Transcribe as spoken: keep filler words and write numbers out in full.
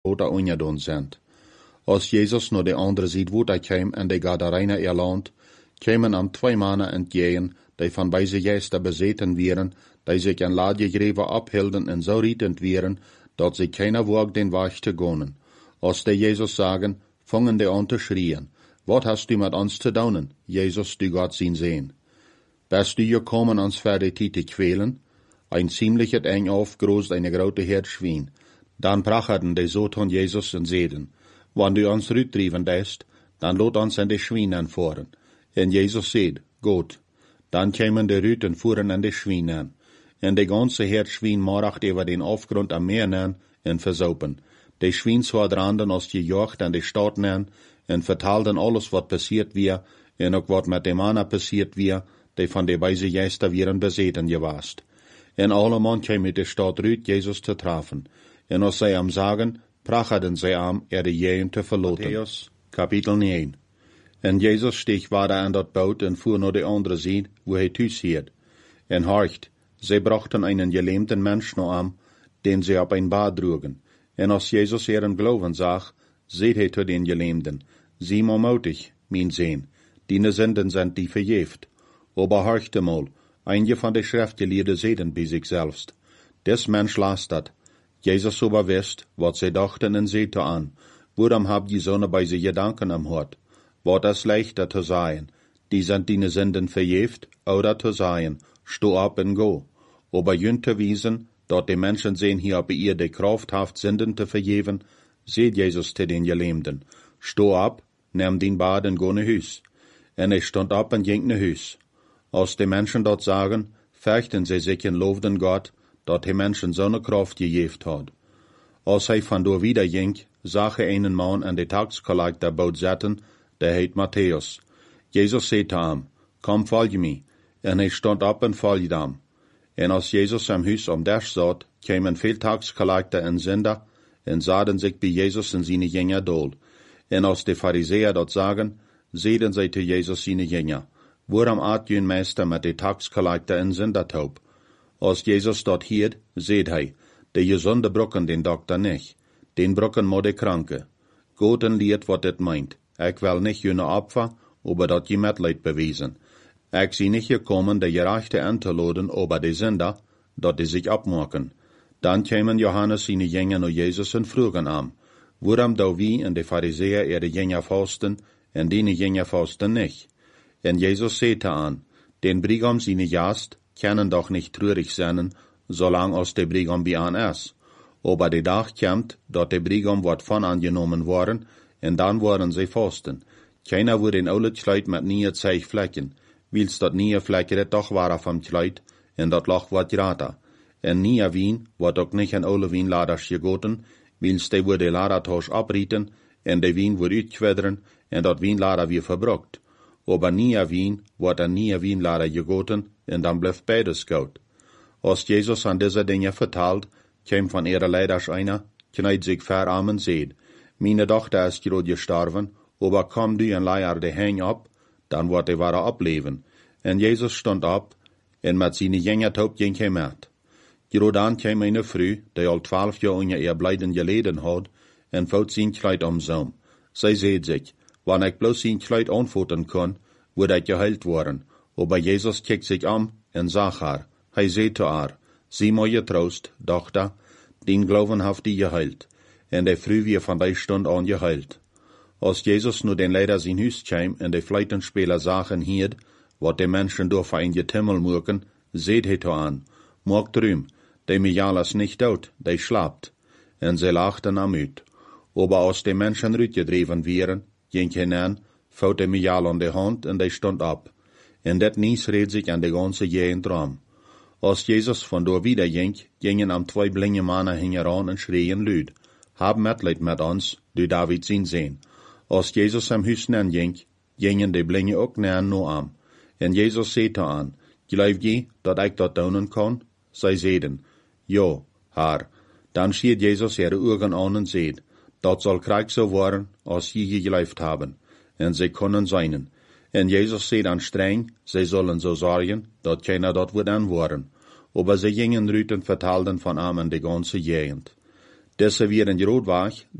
Boot ungedaan zijn. Als Jezus naar de andere zijde water kwam en de Gadarener erland, kwamen hem twee mannen entgegen, die van wijze geesten bezeten waren, die zich in laadjegreven ophielden en zo rietend waren, dat ze keiner wog den weg te gaan. Als de Jezus sagen, vangen de an te schreien, wat hast du met ons te doen, Jezus, du Gott zien zijn? Bist du gekommen, ons voor de tijd te kwelen? Ein ziemlich het eng aufgroß eine grote herd Schwein. Dan prachten de Sohn Jesus en zeiden, wann du ons rütdrieven deist, dan lot ons in de Schweinen voeren. En Jezus zeid, goed. Dan kwamen de Rüt en voeren in de Schweinen. En de ganze herd Schwein moracht over den Aufgrund am Meer nean en versaupen. De Schweinswaardranden als je jocht aan de stad nean en vertaalden alles wat passiert weer en ook wat met de mannen passiert weer, die van de wijze geister wieren bezeten gewaast. En alle man kwam uit de stad Rüt Jezus te treffen. En als zij hem zagen, prachten zij hem er de jeen te verloten. Matthäus, kapitel negen. En Jezus steeg verder aan dat boot en voer naar de andere zijde, wo hij thuis hield. En horcht, zij brachten einen gelähmten Mensch naar hem, den zij op een baard droegen. En als Jezus ihren Glauben zag, zeid hij zu den Gelähmten, zie maar mutig, mijn Sehn, die Sünden sind die verjeft. Aber horchte mal, einige van de Schriftgeleerden zeiden bij zich selbst, des Mensch las dat. Jezus aber wist, wat zij dachten en zeid aan, waarom habt je zonne bij zijn gedanken am Hort? Wat is leichter te zijn, die sind die Sünden verjeft, oder te zijn, sto op en go. Aber jünt te wiesen, dat de Menschen sehen hier op ihr de Kraft haft Sünden te verjeven, seht Jezus te den Gelähmten, sto op, neem den Bad en go naar huis. En hij stond op en ging naar huis. Als de Menschen dat zagen, fürchten sie sich en loofden Gott, dat de Menschen zo'n Kraft gegeven had. Als hij vandoor wieder ging, zag hij einen man aan de taxcollectorboot zitten, der heet Matthäus. Jezus zei te hem, kom volg me. En hij stond op en volgde hem. En als Jezus am huis om des zat, kwamen veel taxcollector en zinder, en zaden zich bij Jezus en zijn jünger dool. En als de Pharisäer dat zagen, zeiden zij te Jezus zijn jünger, waarom aat jun meester met de taxcollector en zindertaub? Als Jezus dat hield, zeid hij, de gezonde brokken den dokter nicht, den brokken moet de kranke. Goed en leert wat dit meint. Ik wil nicht june Opfer, aber dat je Mitleid beweisen. Ik zie nicht gekommen, de gerechte aan te laden, aber de zinder, dat die zich opmaken. Dan kwamen Johannes zijn jünger naar Jezus en vroegen hem, waarom da wie en de Pharisäer er de jünger fasten, en die jünger fasten nicht? En Jezus zei te aan, den Brigam zijn Gast können doch nicht traurig sein, solang als de Brigam bij aan is. Aber de dag komt, dat de Brigam wordt van aangenommen worden, en dan worden zij fasten. Keiner wordt in oude Kleid met nieuwe zeig vlekken, wils dat nieuwe vlekken het toch waren van Kleid, en dat lach wat grater. En nieuwe wien wordt ook niet in oude wienladers gegoten, wils de wordt de ladertoos oprieten, en de wien wordt uitgewederen, en dat wienlader weer verbrukt. Aber nieuwe wien wordt een nieuwe wienlader gegoten, en dan blijft beides goud. Als Jezus aan deze dingen vertaalt, kwam van ihre leiders einer, knijt zich ver aan en zeid, meine dochter is gerade gestorven, aber komm du en leier de heng op, dan wordt hij ware opleven. En Jezus stond op, en met zijn jünger taub ging hij met. Gerade dan kwam eine vrouw, die al twaalf jaar onder ihr blijden geleden had, en vouwt zijn kleid omzoom. Zij zeid zich, wanneer ik bloos zijn kleid aanvoeten kon, wordt ik geheilt worden. Aber Jezus kijkt zich om en zag haar. Hij zei te haar, zie maar je troost, dochter, den Glauben heeft die geheilt. En de vrouw weer van die stund aan geheilt. Als Jezus nu den leider zijn huis kwam en de fluitenspeler zagen hierd, wat de mensen door voor een getimmel moeken, zeid hij te aan, maak drum, de Michael is niet dood, de slaapt. En zij lachten hem uit. Aber als de mensen uitgedreven waren, ging hij aan, vouwt de Michael aan de hand en de stond op. En dat nies reed zich aan de ganze gegend ram. Als Jezus vandoor wieder ging, gingen am twee blinde mannen hingeran en schreien luid, hab Mitleid met ons, du David zijn Sehn. Als Jezus am huis nean ging, gingen de blinde ook nean no am. En Jezus zei te aan, geloof je dat ik dat doen kan? Zij zeiden, ja, haar. Dan schiet Jezus ihre ogen aan en zeid, dat zal krijg zo worden, als je geloofd hebben. En zij konden zijnen. En Jezus zei dan streng, zij zullen zo zorgen, dat keiner dat wordt aanworden. Aber zij gingen eruit en vertelden van hem in de ganze gegend. Deze waren groot weg,